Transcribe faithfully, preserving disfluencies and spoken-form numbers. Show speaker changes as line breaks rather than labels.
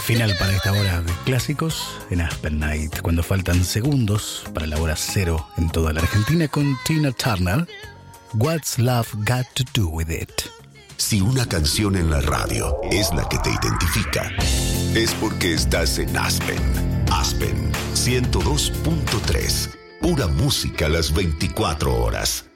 Final para esta hora de clásicos en Aspen Night, cuando faltan segundos para la hora cero en toda la Argentina, con Tina Turner. What's Love Got to Do With It?
Si una canción en la radio es la que te identifica, es porque estás en Aspen. Aspen ciento dos punto tres. Pura música las veinticuatro horas.